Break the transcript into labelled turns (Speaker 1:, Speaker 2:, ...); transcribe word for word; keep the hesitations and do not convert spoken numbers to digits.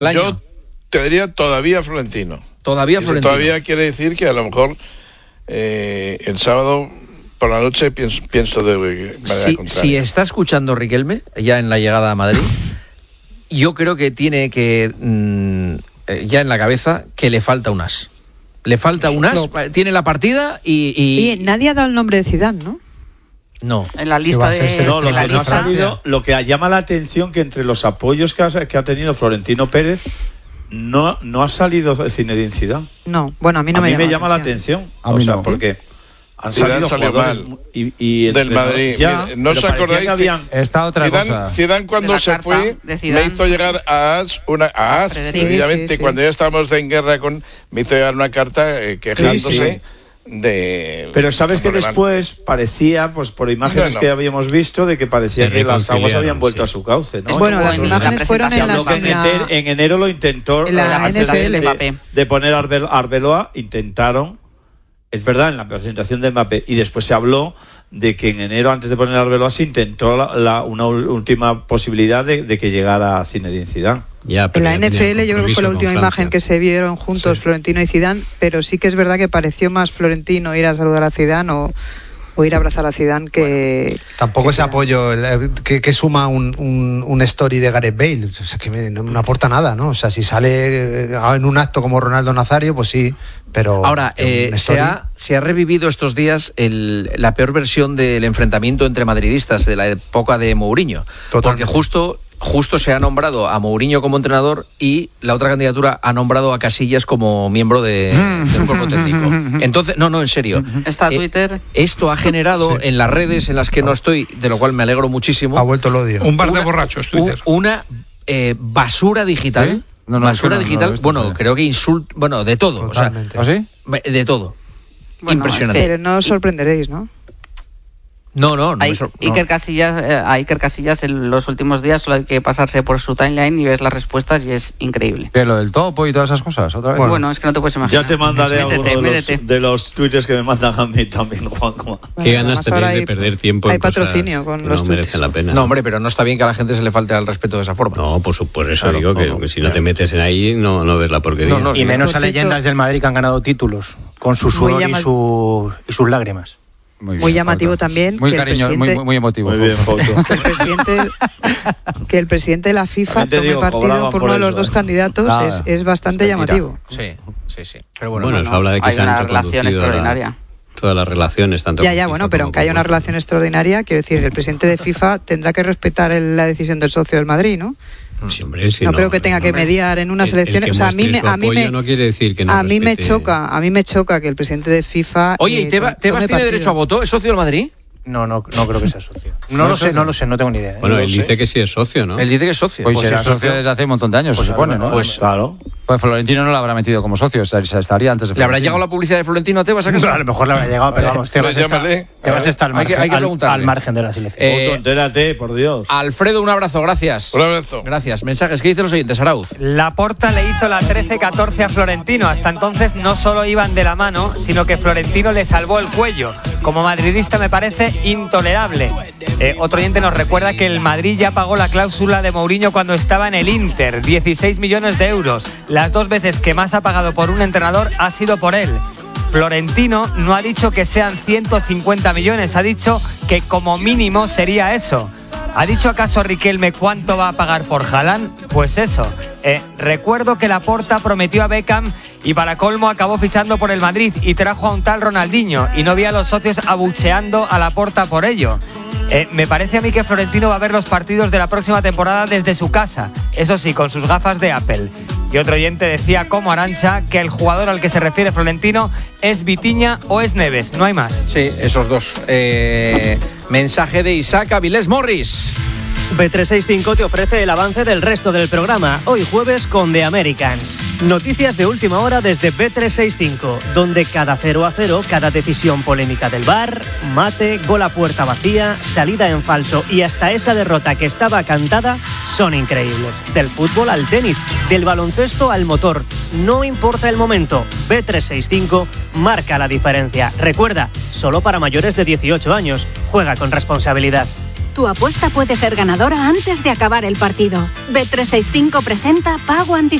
Speaker 1: Yo te diría todavía Florentino.
Speaker 2: Todavía
Speaker 1: y
Speaker 2: Florentino.
Speaker 1: Todavía quiere decir que a lo mejor eh, el sábado por la noche pienso, pienso de manera
Speaker 2: si,
Speaker 1: contraria.
Speaker 2: Si está escuchando Riquelme, ya en la llegada a Madrid, yo creo que tiene que, mmm, ya en la cabeza, que le falta un as. Le falta un as, no. Tiene la partida y... y...
Speaker 3: y nadie ha dado el nombre de Zidane, ¿no?
Speaker 2: No.
Speaker 4: En la lista de...
Speaker 5: No, lo,
Speaker 4: de la
Speaker 5: que no
Speaker 4: lista.
Speaker 5: ha salido, lo que llama la atención que entre los apoyos que ha, que ha tenido Florentino Pérez no, no ha salido Zinedine Zidane.
Speaker 3: No, bueno, a mí no
Speaker 5: a
Speaker 3: me
Speaker 5: mí
Speaker 3: llama,
Speaker 5: me llama
Speaker 3: la
Speaker 5: la atención.
Speaker 6: A mí
Speaker 5: o sea,
Speaker 6: no.
Speaker 5: porque han
Speaker 1: Zidane
Speaker 5: salido
Speaker 1: salió
Speaker 5: jugadores
Speaker 1: mal
Speaker 5: y, y
Speaker 1: del Madrid.
Speaker 5: Ya,
Speaker 1: Mira, ¿no os acordáis que
Speaker 5: habían...
Speaker 6: Está otra
Speaker 1: Zidane,
Speaker 6: cosa.
Speaker 1: Zidane cuando se fue me hizo llegar a As, una, a As precisamente sí, sí, sí. cuando ya estábamos en guerra con, me hizo llegar una carta eh, quejándose sí, sí. de...
Speaker 5: Pero sabes que después parecía, pues por imágenes no, no. que habíamos visto, de que parecía que las aguas habían vuelto sí. a su cauce, ¿no?
Speaker 3: Bueno, las imágenes fueron en, las,
Speaker 5: en, la, en enero lo intentó
Speaker 3: en la
Speaker 5: antes
Speaker 3: N F L.
Speaker 5: de, de poner Arbel, Arbeloa, intentaron, es verdad, en la presentación de Mbappé, y después se habló de que en enero, antes de poner Arbeloa, se intentó la, la, una última posibilidad de, de que llegara Zinedine Zidane.
Speaker 3: Ya, en la N F L yo creo que fue la última imagen que se vieron juntos sí. Florentino y Zidane, pero sí que es verdad que pareció más Florentino ir a saludar a Zidane o, o ir a abrazar a Zidane que...
Speaker 7: Bueno, tampoco que ese apoyo que, que suma un, un, un story de Gareth Bale, o sea, que me, no, no aporta nada, ¿no? O sea, si sale en un acto como Ronaldo Nazario, pues sí, pero...
Speaker 2: Ahora, eh, se, ha, se ha revivido estos días el, la peor versión del enfrentamiento entre madridistas de la época de Mourinho. Totalmente. Porque justo... Justo se ha nombrado a Mourinho como entrenador y la otra candidatura ha nombrado a Casillas como miembro de, del cuerpo técnico. Entonces, no, no, en serio.
Speaker 4: Está Twitter.
Speaker 2: Eh, esto ha generado sí. en las redes en las que no estoy, de lo cual me alegro muchísimo.
Speaker 7: Ha vuelto el odio.
Speaker 8: Un bar
Speaker 2: una,
Speaker 8: de borrachos, Twitter.
Speaker 2: Una eh, basura digital.
Speaker 6: ¿Sí? No, no,
Speaker 2: basura
Speaker 6: no,
Speaker 2: digital,
Speaker 6: no, no,
Speaker 2: bueno,
Speaker 6: no.
Speaker 2: creo que insult, bueno, de todo.
Speaker 7: Totalmente.
Speaker 2: O sea,
Speaker 6: ¿Ah, sí?
Speaker 2: De todo.
Speaker 3: Bueno,
Speaker 2: impresionante.
Speaker 3: Pero no os sorprenderéis, ¿no?
Speaker 2: No, no, no.
Speaker 4: Hay,
Speaker 2: sor- no.
Speaker 4: Iker Casillas, eh, a Iker Casillas en los últimos días solo hay que pasarse por su timeline y ves las respuestas y es increíble.
Speaker 6: ¿Qué, lo del topo y todas esas cosas? ¿Otra vez?
Speaker 4: Bueno, bueno es que no te puedes imaginar.
Speaker 5: Ya te mandaré
Speaker 4: métete,
Speaker 5: algunos de
Speaker 4: métete.
Speaker 5: los, de los twitters que me mandan a mí también, Juanjo.
Speaker 9: Qué ganas tenéis de perder tiempo
Speaker 3: hay
Speaker 9: en cosas
Speaker 3: patrocinio con
Speaker 9: que
Speaker 3: los
Speaker 9: no merecen la pena.
Speaker 2: No, hombre, pero no está bien que a la gente se le falte al respeto de esa forma.
Speaker 9: No, por, su, por eso
Speaker 2: Claro,
Speaker 9: digo
Speaker 2: no,
Speaker 9: que,
Speaker 2: no,
Speaker 9: que si
Speaker 2: claro.
Speaker 9: no te metes en ahí no, no ves la porquería.
Speaker 2: No, no,
Speaker 10: y menos a
Speaker 3: Por cierto,
Speaker 10: leyendas del Madrid que han ganado títulos con su sudor y,
Speaker 3: llama-
Speaker 10: su, y sus lágrimas.
Speaker 6: Muy, bien,
Speaker 3: Muy llamativo
Speaker 6: Fausto.
Speaker 3: también
Speaker 6: Muy
Speaker 3: que el
Speaker 6: cariño,
Speaker 3: presidente-
Speaker 6: muy, muy emotivo.
Speaker 5: Muy bien, Fausto.
Speaker 3: que el presidente que el presidente de la FIFA
Speaker 5: También te
Speaker 3: tome
Speaker 5: digo,
Speaker 3: partido
Speaker 5: cobraban
Speaker 3: por
Speaker 5: por
Speaker 3: uno de los
Speaker 5: eso,
Speaker 3: dos
Speaker 5: ¿eh?
Speaker 3: candidatos
Speaker 6: Nada.
Speaker 3: es, es bastante
Speaker 6: Mentira.
Speaker 3: llamativo.
Speaker 2: Sí, sí, sí. Pero bueno,
Speaker 9: Bueno,
Speaker 2: no,
Speaker 9: se
Speaker 2: no.
Speaker 9: habla de que
Speaker 4: Hay
Speaker 9: se han
Speaker 4: una relación
Speaker 9: reconducido
Speaker 4: extraordinaria.
Speaker 9: la- todas las relaciones, tanto
Speaker 3: Ya,
Speaker 9: con
Speaker 3: ya,
Speaker 9: FIFA
Speaker 3: bueno, pero
Speaker 9: como
Speaker 3: aunque haya
Speaker 9: con
Speaker 3: una
Speaker 9: UEFA.
Speaker 3: relación extraordinaria, quiero decir, el presidente de FIFA tendrá que respetar el- la decisión del socio del Madrid, ¿no?
Speaker 9: Sí, hombre, sí,
Speaker 3: no, creo que tenga
Speaker 9: no,
Speaker 3: que
Speaker 9: no.
Speaker 3: mediar en unas
Speaker 9: El- el
Speaker 3: elecciones.
Speaker 9: que
Speaker 3: O sea, a mí,
Speaker 9: muestre
Speaker 3: me,
Speaker 9: su
Speaker 3: a mí
Speaker 9: apoyo
Speaker 3: me,
Speaker 9: no quiere decir que no
Speaker 3: a mí me
Speaker 9: respete-
Speaker 3: choca, a mí me choca que el presidente de FIFA.
Speaker 2: Oye,
Speaker 3: eh,
Speaker 2: ¿y Tebas,
Speaker 3: to-
Speaker 2: Tebas
Speaker 3: tome
Speaker 2: tiene
Speaker 3: partido.
Speaker 2: derecho a voto? ¿Es socio del Madrid?
Speaker 10: No, no, no creo que sea socio. No lo sé, no lo sé, no tengo ni idea. ¿eh?
Speaker 9: Bueno,
Speaker 10: No
Speaker 9: él
Speaker 10: lo sé.
Speaker 9: dice que sí es socio, ¿no?
Speaker 2: Él dice que es socio.
Speaker 6: Pues
Speaker 2: Pues
Speaker 6: será
Speaker 2: es
Speaker 6: socio desde hace un montón de años,
Speaker 5: Pues
Speaker 6: se supone, ¿no?
Speaker 5: Pues claro.
Speaker 6: Pues Florentino no lo habrá metido como socio, estaría antes de
Speaker 2: ¿Le habrá
Speaker 6: Florentino.
Speaker 2: llegado la publicidad de Florentino a Tebas?
Speaker 10: A lo mejor le habrá llegado, pero vamos, Tebas
Speaker 1: Pues
Speaker 10: está,
Speaker 1: llámale.
Speaker 10: Tebas está al
Speaker 2: Hay que-
Speaker 10: margen,
Speaker 2: hay que
Speaker 10: al-
Speaker 2: preguntarle.
Speaker 10: al margen de la selección.
Speaker 2: Eh,
Speaker 5: Fausto, entérate, por Dios.
Speaker 2: Alfredo, un abrazo, gracias.
Speaker 1: Un abrazo.
Speaker 2: Gracias. Mensajes, ¿qué dicen los oyentes, Arauz?
Speaker 11: Laporta le hizo la trece catorce a Florentino. Hasta entonces no solo iban de la mano, sino que Florentino le salvó el cuello. Como madridista me parece intolerable. Eh, otro oyente nos recuerda que el Madrid ya pagó la cláusula de Mourinho cuando estaba en el Inter, dieciséis millones de euros. Las dos veces que más ha pagado por un entrenador ha sido por él. Florentino no ha dicho que sean ciento cincuenta millones, ha dicho que como mínimo sería eso. ¿Ha dicho acaso Riquelme cuánto va a pagar por Haaland? Pues eso. Eh, recuerdo que Laporta prometió a Beckham y para colmo acabó fichando por el Madrid y trajo a un tal Ronaldinho y no vi a los socios abucheando a Laporta por ello. Eh, me parece a mí que Florentino va a ver los partidos de la próxima temporada desde su casa, eso sí, con sus gafas de Apple. Y otro oyente decía, como Arantxa, que el jugador al que se refiere Florentino es Vitinha o es Neves, no hay más.
Speaker 2: Sí, esos dos. Eh, mensaje de Isaac Avilés Morris.
Speaker 12: B trescientos sesenta y cinco te ofrece el avance del resto del programa, hoy jueves con The Americans. Noticias de última hora desde B trescientos sesenta y cinco, donde cada cero a cero, cada decisión polémica del V A R, mate, gol a puerta vacía, salida en falso y hasta esa derrota que estaba cantada, son increíbles. Del fútbol al tenis, del baloncesto al motor, no importa el momento, B trescientos sesenta y cinco marca la diferencia. Recuerda, solo para mayores de dieciocho años, juega con responsabilidad.
Speaker 8: Tu apuesta puede ser ganadora antes de acabar el partido. Bet trescientos sesenta y cinco presenta Pago Anticipado.